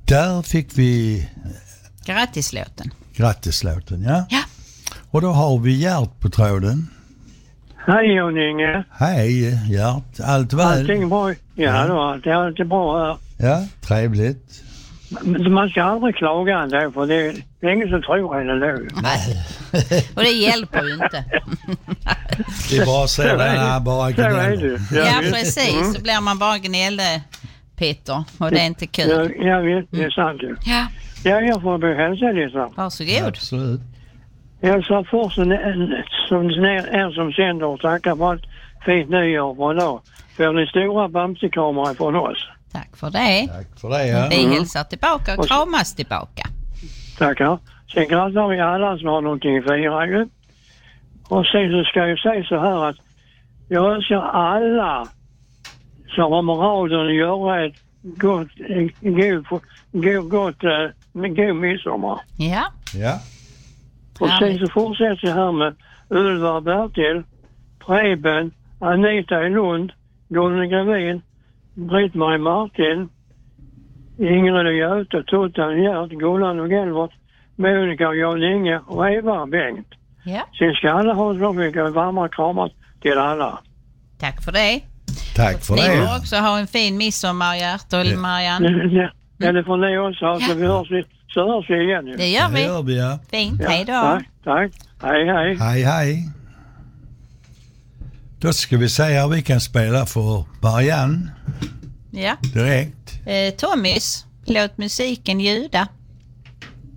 Där fick vi Grattislåten, ja. Ja. Och då har vi Gert på tråden. Hej Jon-Inge. Hej Gert, allt väl? Allting bra? Ja, då, det är alltid bra här. Ja, trevligt. Men man ska aldrig klaga ändå, för det är ingen som tror en ändå. Nej. Och det hjälper ju inte. Det är bara så där, bara gnäller. Ja, precis. Så blir man bara gnälle, Peter. Och det är inte kul. Ja, jag vet, det är sant. Ja. Ja, jag får be hälsa lite. Varsågod. Absolut. Jag sa först en som sänder och tackar för ett fint nyår för idag. För den stora Bamse-kameran från oss. Tack för det. Tack för det, ja. Vi hälsar tillbaka och kramas tillbaka. Tackar. Sen grattar vi alla som har någonting att fira ju. Och sen så ska jag säga så här att jag önskar alla som har med radion att göra ett god midsommar. Ja. Ja. Och sen så fortsätter jag här med Ulvar Bertil, Preben, Anita i Lund, Gunnel Gravin, Britt-Marie Martin, Ingrid och Göte, Tuttan Gert, Gullan och Gelvert, Monica och Jan-Inge och Eva och Bengt. Ja. Sen ska alla ha så mycket varma kramar till alla. Tack för det. Tack för ni det. Ni får också ha en fin midsommar, Gert och Marianne. Ja, det får ni också ha, så hörs vi igen. Det gör vi. Det gör vi, ja. Fint, Ja, hej då. tack. Hej. Hej. Då ska vi säga att vi kan spela för Marianne Ja. direkt. Tommys, låt musiken ljuda.